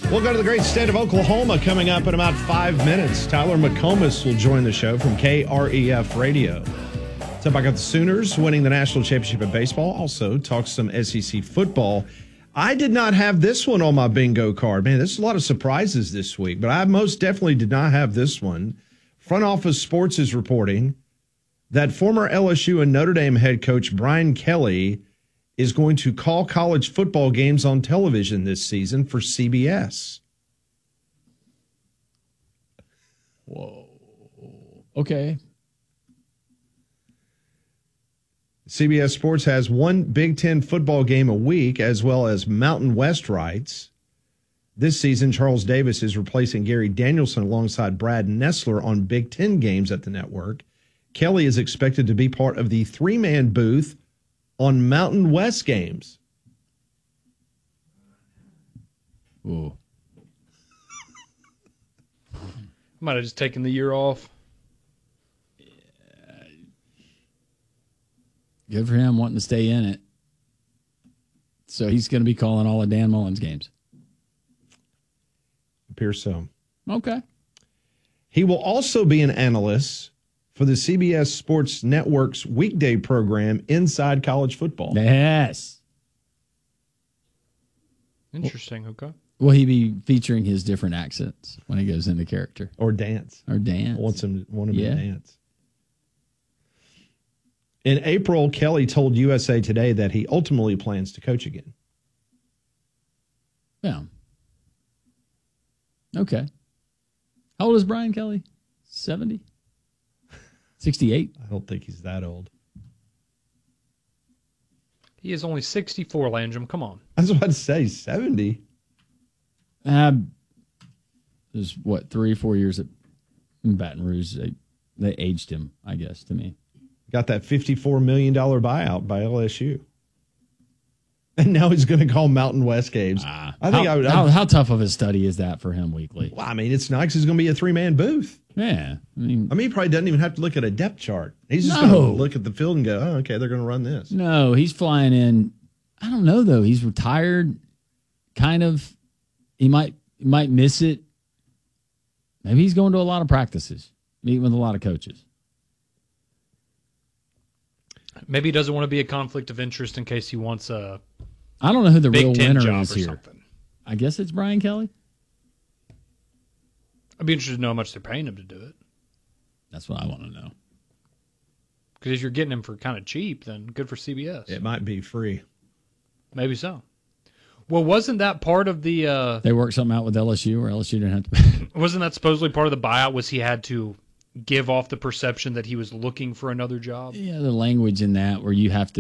We'll go to the great state of Oklahoma coming up in about 5 minutes. Tyler McComas will join the show from KREF Radio. Talk about the Sooners winning the national championship in baseball. Also, talk some SEC football. I did not have this one on my bingo card. Man, there's a lot of surprises this week, but I most definitely did not have this one. Front Office Sports is reporting that former LSU and Notre Dame head coach Brian Kelly is going to call college football games on television this season for CBS. Whoa. Okay. CBS Sports has one Big Ten football game a week, as well as Mountain West rights. This season, Charles Davis is replacing Gary Danielson alongside Brad Nessler on Big Ten games at the network. Kelly is expected to be part of the three-man booth on Mountain West games. Ooh. Might have just taken the year off. Good for him wanting to stay in it. So he's going to be calling all of Dan Mullen's games. Appears so. Okay. He will also be an analyst for the CBS Sports Network's weekday program, Inside College Football. Yes. Interesting. Okay. Will he be featuring his different accents when he goes into character? Or dance. Or dance. Want him to dance. In April, Kelly told USA Today that he ultimately plans to coach again. Yeah. Okay. How old is Brian Kelly? 70? 68? I don't think he's that old. He is only 64, Landrum. Come on. I was about to say 70. There's, 3 or 4 years at Baton Rouge. They aged him, I guess, to me. Got that $54 million buyout by LSU. And now he's going to call Mountain West games. I think how tough of a study is that for him weekly? Well, I mean, it's nice. He's going to be a three-man booth. Yeah. I mean, he probably doesn't even have to look at a depth chart. He's just going to look at the field and go, oh, okay, they're going to run this. No, he's flying in. I don't know, though. He's retired, kind of. He might miss it. Maybe he's going to a lot of practices, meeting with a lot of coaches. Maybe he doesn't want to be a conflict of interest in case he wants a I don't know who the Big real Ten winner job is or here. Something. I guess it's Brian Kelly. I'd be interested to know how much they're paying him to do it. That's what I want to know. Because if you're getting him for kind of cheap, then good for CBS. It might be free. Maybe so. Well, wasn't that part of the... they worked something out with LSU where LSU didn't have to pay. Wasn't that supposedly part of the buyout was he had to give off the perception that he was looking for another job? Yeah, the language in that where you have to